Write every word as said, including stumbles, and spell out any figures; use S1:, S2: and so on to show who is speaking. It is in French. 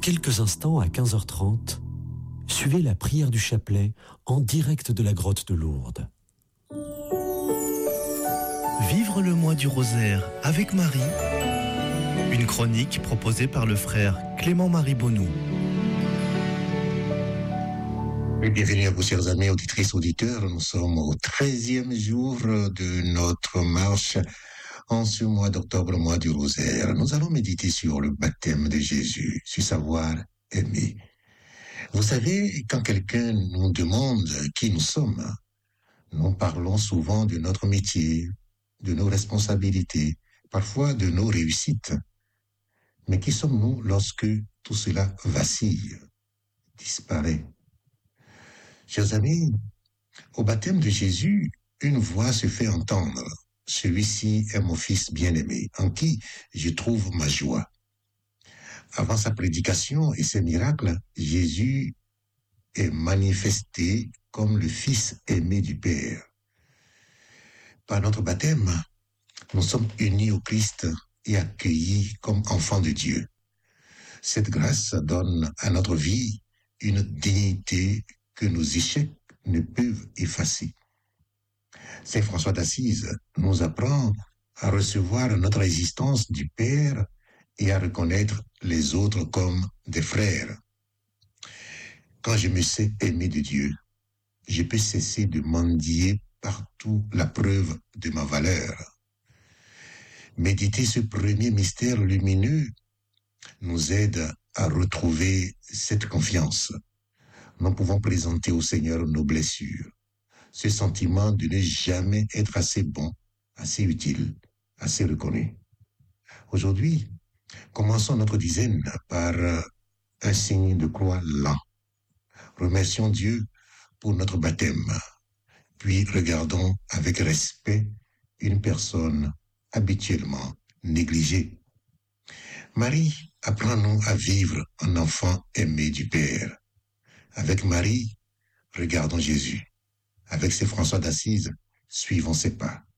S1: quelques instants, à quinze heures trente, suivez la prière du chapelet en direct de la grotte de Lourdes.
S2: Vivre le mois du rosaire avec Marie, une chronique proposée par le frère Clément-Marie Bonnoux.
S3: Et bienvenue à vous, chers amis, auditrices, auditeurs. Nous sommes au treizième jour de notre marche en ce mois d'octobre, mois du rosaire. Nous allons méditer sur le baptême de Jésus, sur savoir aimer. Vous savez, quand quelqu'un nous demande qui nous sommes, nous parlons souvent de notre métier, de nos responsabilités, parfois de nos réussites. Mais qui sommes-nous lorsque tout cela vacille, disparaît? Chers amis, au baptême de Jésus, une voix se fait entendre. Celui-ci est mon fils bien-aimé, en qui je trouve ma joie. Avant sa prédication et ses miracles, Jésus est manifesté comme le fils aimé du Père. Par notre baptême, nous sommes unis au Christ et accueillis comme enfants de Dieu. Cette grâce donne à notre vie une dignité que nos échecs ne peuvent effacer. Saint François d'Assise nous apprend à recevoir notre existence du Père et à reconnaître les autres comme des frères. Quand je me sais aimé de Dieu, je peux cesser de mendier partout la preuve de ma valeur. Méditer ce premier mystère lumineux nous aide à retrouver cette confiance. Nous pouvons présenter au Seigneur nos blessures, ce sentiment de ne jamais être assez bon, assez utile, assez reconnu. Aujourd'hui, commençons notre dizaine par un signe de croix lent. Remercions Dieu pour notre baptême, puis regardons avec respect une personne habituellement négligée. Marie, apprends-nous à vivre un enfant aimé du Père. Avec Marie, regardons Jésus. Avec Saint François d'Assise, suivons ses pas.